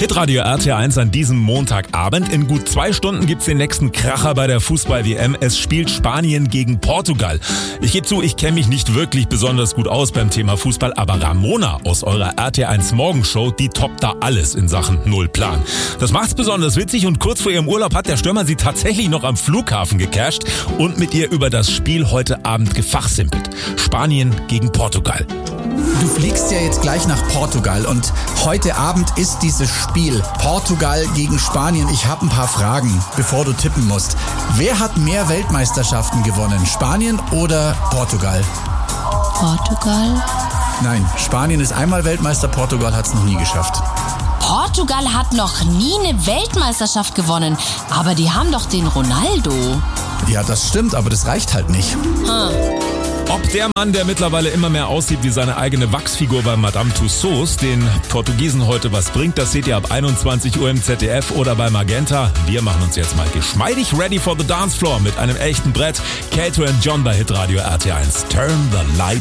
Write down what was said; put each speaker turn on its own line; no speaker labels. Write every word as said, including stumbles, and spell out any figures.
Hitradio R T eins an diesem Montagabend. In gut zwei Stunden gibt's den nächsten Kracher bei der Fußball-W M. Es spielt Spanien gegen Portugal. Ich gebe zu, ich kenne mich nicht wirklich besonders gut aus beim Thema Fußball, aber Ramona aus eurer R T eins Morgenshow, die toppt da alles in Sachen Nullplan. Das macht's besonders witzig und kurz vor ihrem Urlaub hat der Stürmer sie tatsächlich noch am Flughafen gecasht und mit ihr über das Spiel heute Abend gefachsimpelt. Spanien gegen Portugal.
Du fliegst ja jetzt gleich nach Portugal und heute Abend ist dieses Spiel Portugal gegen Spanien. Ich habe ein paar Fragen, bevor du tippen musst. Wer hat mehr Weltmeisterschaften gewonnen, Spanien oder Portugal?
Portugal?
Nein, Spanien ist einmal Weltmeister, Portugal hat es noch nie geschafft.
Portugal hat noch nie eine Weltmeisterschaft gewonnen, aber die haben doch den Ronaldo.
Ja, das stimmt, aber das reicht halt nicht.
Hm.
Ob der Mann, der mittlerweile immer mehr aussieht wie seine eigene Wachsfigur bei Madame Tussauds, den Portugiesen heute was bringt, das seht ihr ab einundzwanzig Uhr im Z D F oder bei Magenta. Wir machen uns jetzt mal geschmeidig ready for the dance floor mit einem echten Brett. Kato und John bei Hitradio R T eins. Turn the light